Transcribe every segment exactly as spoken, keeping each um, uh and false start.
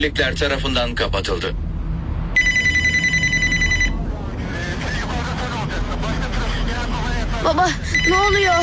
Birlikler tarafından kapatıldı. Baba, ne oluyor?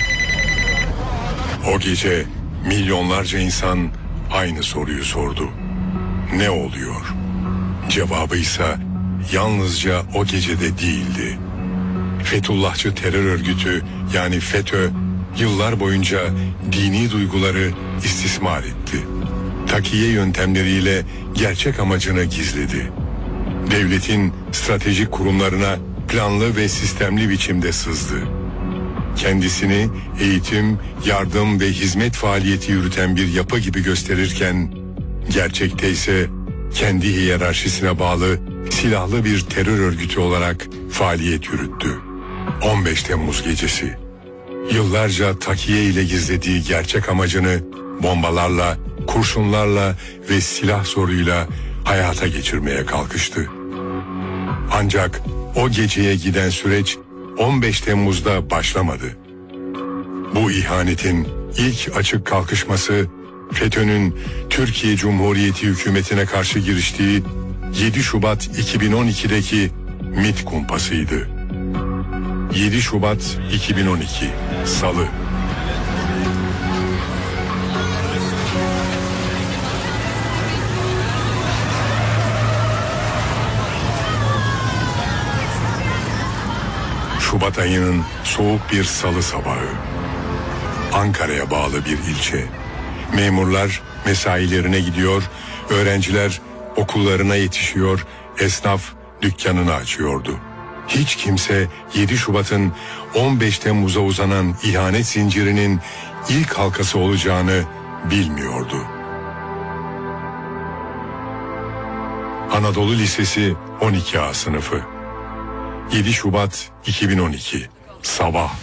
O gece milyonlarca insan aynı soruyu sordu. Ne oluyor? Cevabı ise yalnızca o gecede değildi. Fethullahçı terör örgütü yani FETÖ yıllar boyunca dini duyguları istismar etti. Takiye yöntemleriyle gerçek amacını gizledi. Devletin stratejik kurumlarına planlı ve sistemli biçimde sızdı. Kendisini eğitim, yardım ve hizmet faaliyeti yürüten bir yapı gibi gösterirken, gerçekte ise kendi hiyerarşisine bağlı silahlı bir terör örgütü olarak faaliyet yürüttü. on beş Temmuz gecesi. Yıllarca takiye ile gizlediği gerçek amacını bombalarla, kurşunlarla ve silah zoruyla hayata geçirmeye kalkıştı. Ancak o geceye giden süreç on beş Temmuz'da başlamadı. Bu ihanetin ilk açık kalkışması FETÖ'nün Türkiye Cumhuriyeti hükümetine karşı giriştiği yedi Şubat iki bin on iki'deki MİT kumpasıydı. yedi Şubat iki bin on iki Salı. Şubat ayının soğuk bir salı sabahı. Ankara'ya bağlı bir ilçe. Memurlar mesailerine gidiyor, öğrenciler okullarına yetişiyor, esnaf dükkanını açıyordu. Hiç kimse yedi Şubat'ın on beş Temmuz'a uzanan ihanet zincirinin ilk halkası olacağını bilmiyordu. Anadolu Lisesi on iki A sınıfı. yedi Şubat iki bin on iki Sabah.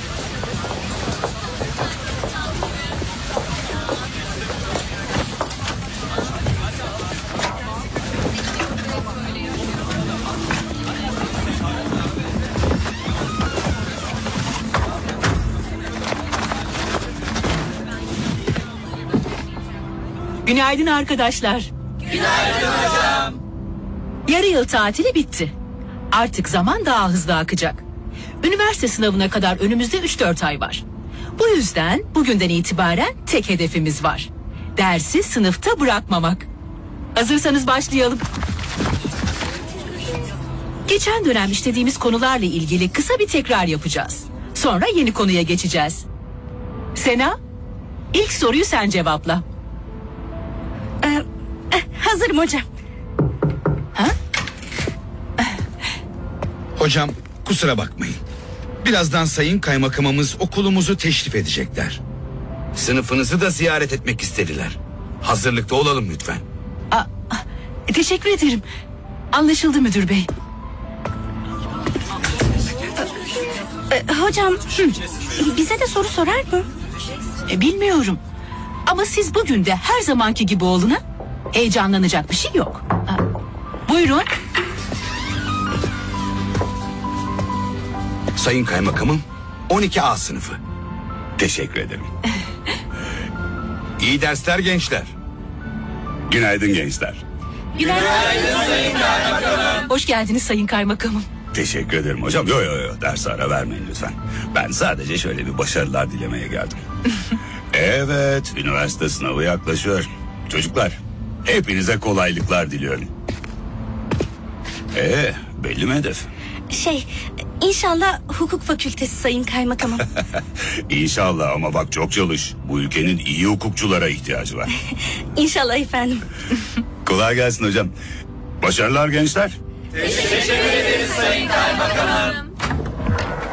Günaydın arkadaşlar. Günaydın hocam. Yarı yıl tatili bitti. Artık zaman daha hızlı akacak. Üniversite sınavına kadar önümüzde üç dört ay var. Bu yüzden bugünden itibaren tek hedefimiz var. Dersi sınıfta bırakmamak. Hazırsanız başlayalım. Geçen dönem işlediğimiz konularla ilgili kısa bir tekrar yapacağız. Sonra yeni konuya geçeceğiz. Sena, ilk soruyu sen cevapla. Ee, hazırım hocam. Ha? Hocam kusura bakmayın. Birazdan sayın kaymakamımız okulumuzu teşrif edecekler. Sınıfınızı da ziyaret etmek istediler. Hazırlıkta olalım lütfen. Aa, teşekkür ederim. Anlaşıldı müdür bey. Ee, hocam bize de soru sorar mı? E, bilmiyorum. Ama siz bugün de her zamanki gibi olun ha. Heyecanlanacak bir şey yok. Ha. Buyurun. Sayın kaymakamım on iki A sınıfı. Teşekkür ederim. İyi dersler gençler. Günaydın gençler. Günaydın sayın kaymakamım. Hoş geldiniz sayın kaymakamım. Teşekkür ederim hocam. Yo yo yo ders ara vermeyin lütfen. Ben sadece şöyle bir başarılar dilemeye geldim. Evet, üniversite sınavı yaklaşıyor. Çocuklar, hepinize kolaylıklar diliyorum. Ee, belli mi hedef? Şey, inşallah hukuk fakültesi sayın kaymakamım. İnşallah ama bak çok çalış. Bu ülkenin iyi hukukçulara ihtiyacı var. İnşallah efendim. Kolay gelsin hocam. Başarılar gençler. Teşekkür ederiz sayın kaymakamım.